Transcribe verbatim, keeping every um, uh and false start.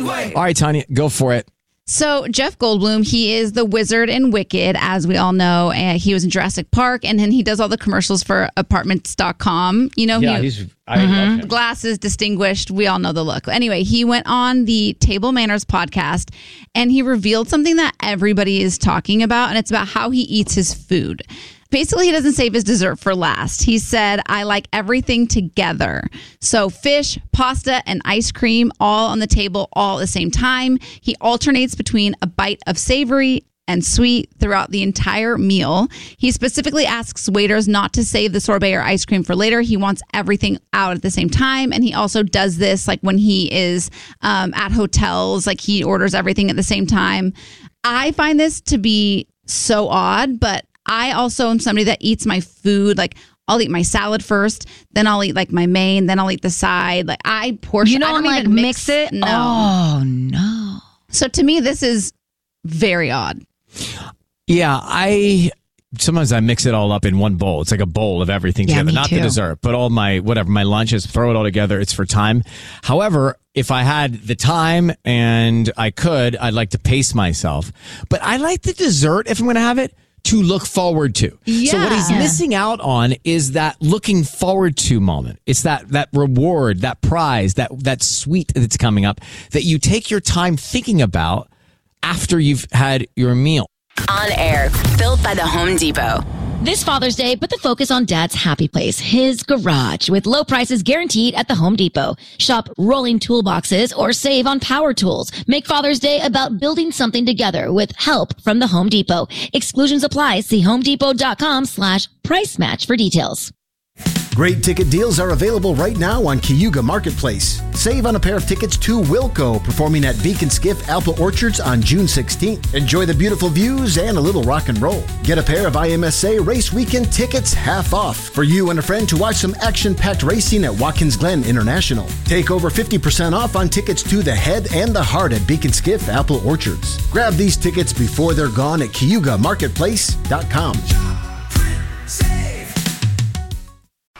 way. All right, Tanya, go for it. So Jeff Goldblum, he is the wizard in Wicked, as we all know. And he was in Jurassic Park, and then he does all the commercials for apartments dot com. You know, Yeah, he, he's. I love him. glasses, distinguished. We all know the look. Anyway, he went on the Table Manners podcast, and he revealed something that everybody is talking about, and it's about how he eats his food. Basically, he doesn't save his dessert for last. He said, I like everything together. So fish, pasta, and ice cream all on the table all at the same time. He alternates between a bite of savory and sweet throughout the entire meal. He specifically asks waiters not to save the sorbet or ice cream for later. He wants everything out at the same time. And he also does this like when he is um, at hotels, like he orders everything at the same time. I find this to be so odd, but I also am somebody that eats my food. Like I'll eat my salad first, then I'll eat like my main, then I'll eat the side. Like I portion. You don't, I don't like even mix, mix it? No. Oh, no. So to me, this is very odd. Yeah, I sometimes I mix it all up in one bowl. It's like a bowl of everything Yeah, together, me not too. the dessert, but all my whatever my lunches. Throw it all together. It's for time. However, if I had the time and I could, I'd like to pace myself. But I like the dessert if I'm going to have it to look forward to. So what he's Yeah. missing out on is that looking forward to moment. It's that that reward, that prize, that that sweet that's coming up that you take your time thinking about after you've had your meal. On air, built by the Home Depot. This Father's Day, put the focus on Dad's happy place, his garage, with low prices guaranteed at the Home Depot. Shop rolling toolboxes or save on power tools. Make Father's Day about building something together with help from the Home Depot. Exclusions apply. See homedepot.com slash price match for details. Great ticket deals are available right now on Cayuga Marketplace. Save on a pair of tickets to Wilco, performing at Beacon Skiff Apple Orchards on June sixteenth. Enjoy the beautiful views and a little rock and roll. Get a pair of I M S A Race Weekend tickets half off for you and a friend to watch some action-packed racing at Watkins Glen International. Take over fifty percent off on tickets to the Head and the Heart at Beacon Skiff Apple Orchards. Grab these tickets before they're gone at Cayuga Marketplace dot com.